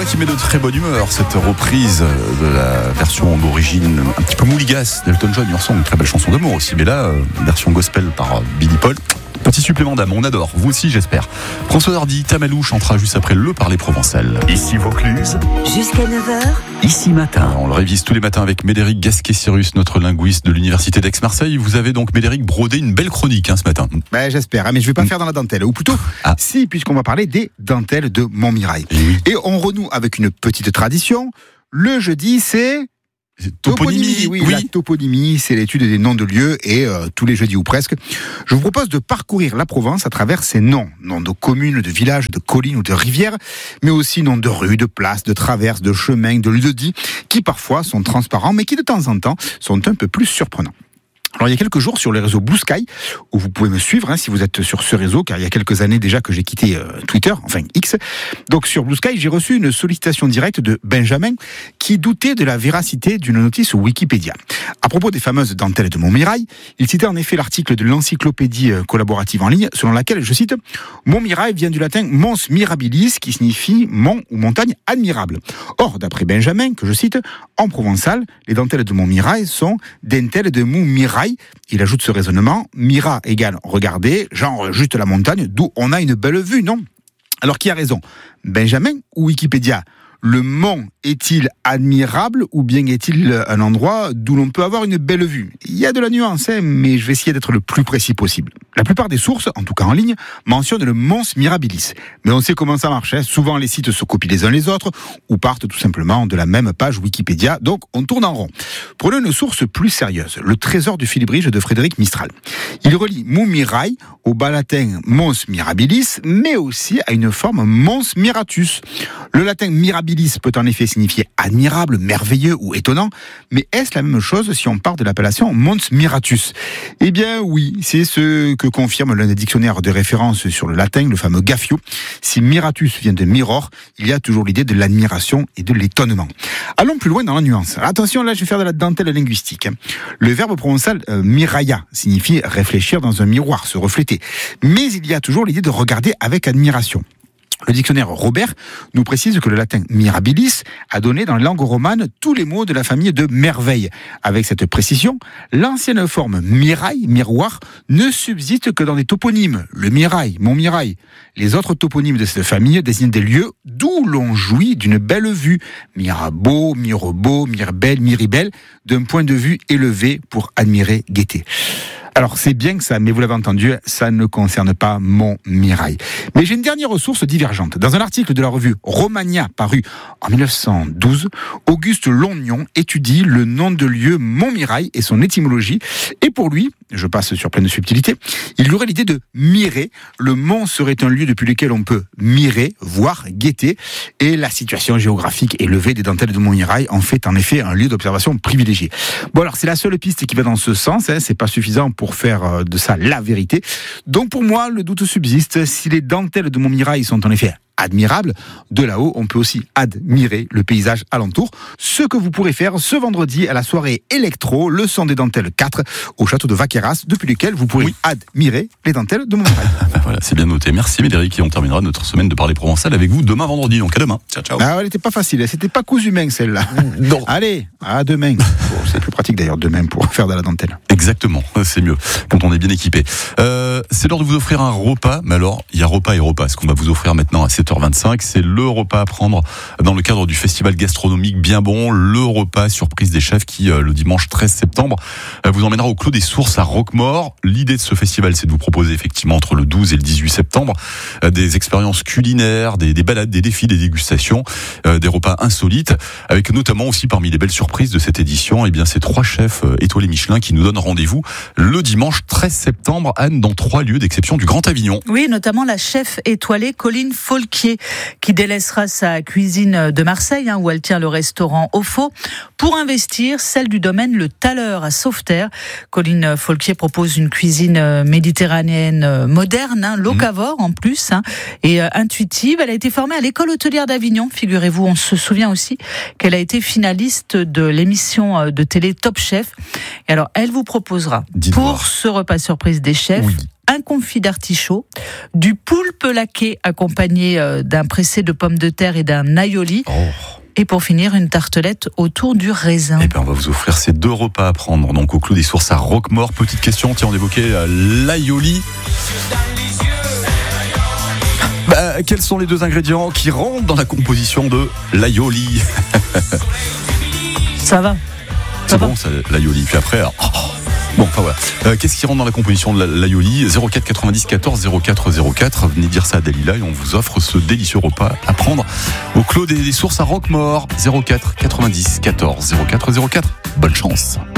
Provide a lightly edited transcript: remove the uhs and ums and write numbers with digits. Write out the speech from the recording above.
qui met de très bonne humeur, cette reprise de la version d'origine un petit peu mouligasse d'Elton John. Il ressemble à une très belle chanson d'amour aussi, mais là, version gospel par Billy Paul. Petit supplément d'âme, on adore, vous aussi j'espère. François Hardy, Tamalou chantera juste après le Parler Provençal. Ici Vaucluse, jusqu'à 9h, ici matin. On le révise tous les matins avec Médéric Gasquet-Cyrus, notre linguiste de l'Université d'Aix-Marseille. Vous avez donc, Médéric, brodé une belle chronique ce matin. J'espère, mais je ne vais pas faire dans la dentelle. Ou plutôt, si, puisqu'on va parler des dentelles de Montmirail. Et on renoue avec une petite tradition. Le jeudi, c'est... Toponymie, oui. La toponymie, c'est l'étude des noms de lieux et tous les jeudis ou presque. Je vous propose de parcourir la Provence à travers ces noms. Noms de communes, de villages, de collines ou de rivières, mais aussi noms de rues, de places, de traverses, de chemins, de lieux-dits, qui parfois sont transparents, mais qui de temps en temps sont un peu plus surprenants. Alors il y a quelques jours sur le réseau Blue Sky, où vous pouvez me suivre si vous êtes sur ce réseau, car il y a quelques années déjà que j'ai quitté Twitter, enfin X. Donc sur Blue Sky, j'ai reçu une sollicitation directe de Benjamin, qui doutait de la véracité d'une notice Wikipédia. À propos des fameuses dentelles de Montmirail, il citait en effet l'article de l'encyclopédie collaborative en ligne, selon laquelle, je cite, Montmirail vient du latin mons mirabilis, qui signifie mont ou montagne admirable. Or, d'après Benjamin, que je cite, en provençal, les dentelles de Montmirail sont dentelles de Montmirail. Il ajoute ce raisonnement, Mira égale regarder, genre juste la montagne, d'où on a une belle vue, non ? Alors qui a raison ? Benjamin ou Wikipédia ? Le mont est-il admirable ou bien est-il un endroit d'où l'on peut avoir une belle vue ? Il y a de la nuance, mais je vais essayer d'être le plus précis possible. La plupart des sources, en tout cas en ligne, mentionnent le mons mirabilis. Mais on sait comment ça marche. Souvent les sites se copient les uns les autres ou partent tout simplement de la même page Wikipédia. Donc on tourne en rond. Prenons une source plus sérieuse, le Trésor du Félibrige de Frédéric Mistral. Il relie Montmirail au bas latin mons mirabilis, mais aussi à une forme mons miratus. Le latin mirabilis peut en effet signifier admirable, merveilleux ou étonnant, mais est-ce la même chose si on part de l'appellation mons miratus ? Eh bien oui, c'est ce que confirme l'un des dictionnaires de référence sur le latin, le fameux Gaffio. Si miratus vient de mirror, il y a toujours l'idée de l'admiration et de l'étonnement. Allons plus loin dans la nuance. Attention, là je vais faire de la dentelle linguistique. Le verbe provençal miraya signifie réfléchir dans un miroir, se refléter. Mais il y a toujours l'idée de regarder avec admiration. Le dictionnaire Robert nous précise que le latin mirabilis a donné dans la langue romane tous les mots de la famille de merveille. Avec cette précision, l'ancienne forme mirail, miroir, ne subsiste que dans des toponymes. Le Mirail, Montmirail. Les autres toponymes de cette famille désignent des lieux d'où l'on jouit d'une belle vue. Mirabeau, Mirebeau, Mirbel, Miribel, d'un point de vue élevé pour admirer, guetter. Alors c'est bien que ça, mais vous l'avez entendu, ça ne concerne pas Montmirail. Mais j'ai une dernière ressource divergente. Dans un article de la revue Romania paru en 1912, Auguste Longnon étudie le nom de lieu Montmirail et son étymologie. Et pour lui, je passe sur pleine subtilité, il y aurait l'idée de mirer. Le mont serait un lieu depuis lequel on peut mirer, voir, guetter. Et la situation géographique élevée des dentelles de Montmirail en fait en effet un lieu d'observation privilégié. Bon alors c'est la seule piste qui va dans ce sens, c'est pas suffisant pour faire de ça la vérité. Donc pour moi, le doute subsiste. Si les dentelles de Montmirail sont en effet admirables, de là-haut, on peut aussi admirer le paysage alentour. Ce que vous pourrez faire ce vendredi à la soirée électro, le son des dentelles 4, au château de Vaqueras, depuis lequel vous pourrez admirer les dentelles de Montmirail. Voilà, c'est bien noté. Merci Médéric, et on terminera notre semaine de Parler Provençal avec vous demain vendredi. Donc à demain. Ciao, ciao. Elle n'était pas facile, c'était pas cousu main celle-là. Non. Allez, à demain. Bon, c'est plus pratique d'ailleurs demain pour faire de la dentelle. Exactement, c'est mieux quand on est bien équipé. C'est l'heure de vous offrir un repas, mais alors il y a repas et repas. Ce qu'on va vous offrir maintenant à 7h25, c'est le repas à prendre dans le cadre du festival gastronomique Bien Bon, le repas surprise des chefs qui, le dimanche 13 septembre, vous emmènera au Clos des Sources à Roquemaure. L'idée de ce festival, c'est de vous proposer effectivement entre le 12 et le 18 septembre des expériences culinaires, des balades, des défis, des dégustations, des repas insolites, avec notamment aussi parmi les belles surprises de cette édition, eh bien ces 3 chefs étoilés Michelin qui nous donnent rendez-vous le dimanche 13 septembre, Anne, dans 3 lieux d'exception du Grand Avignon. Oui, notamment la chef étoilée Colline Folquier, qui délaissera sa cuisine de Marseille, où elle tient le restaurant Au Faux, pour investir celle du domaine Le Thaler à Sauveterre. Colline Folquier propose une cuisine méditerranéenne moderne, locavore en plus, et intuitive. Elle a été formée à l'école hôtelière d'Avignon, figurez-vous. On se souvient aussi qu'elle a été finaliste de l'émission de télé Top Chef. Et alors, elle vous proposera, pour ce repas surprise des chefs, un confit d'artichaut, du poulpe laqué accompagné d'un pressé de pommes de terre et d'un aioli. Oh. Et pour finir, une tartelette autour du raisin. Eh bien, on va vous offrir ces 2 repas à prendre. Donc, au Clos des Sources à Roquemaure. Petite question, tiens, on évoquait l'aioli. Quels sont les 2 ingrédients qui rentrent dans la composition de l'aioli? Ça va. C'est bon, ça, l'aioli. Puis après, alors, bon, enfin voilà. Qu'est-ce qui rentre dans la composition de l'aioli? 04 90 14 04 04. Venez dire ça à Dalila et on vous offre ce délicieux repas à prendre au Clos des Sources à Roquemaure. 04 90 14 04 04. Bonne chance.